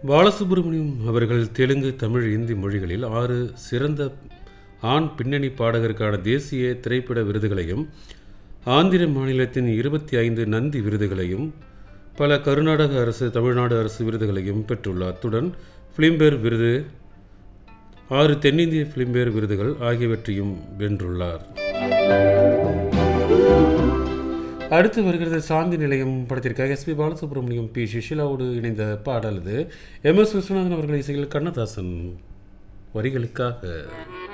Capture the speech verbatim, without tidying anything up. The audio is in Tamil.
பாலசுப்ரமணியம் அவர்கள் தெலுங்கு, தமிழ், இந்தி மொழிகளில் ஆறு சிறந்த ஆண் பின்னணி பாடகருக்கான தேசிய திரைப்பட விருதுகளையும், ஆந்திர மாநிலத்தின் இருபத்தி ஐந்து நந்தி விருதுகளையும், பல கர்நாடக அரசு, தமிழ்நாடு அரசு விருதுகளையும் பெற்றுள்ளார். அத்துடன் ஃபிலிம்பேர் விருது, ஆறு தென்னிந்திய ஃபிலிம்பேர் விருதுகள் ஆகியவற்றையும் வென்றுள்ளார். அடுத்து வருகிறது சாந்தி நிலையம் படத்திற்காக எஸ் பி பாலசுப்ரமணியம், பி சுஷீலாவோடு இணைந்த பாடல். இது எம் எஸ் விஸ்வநாதன் அவர்கள் இசையில் கண்ணதாசன் வரிகளுக்காக.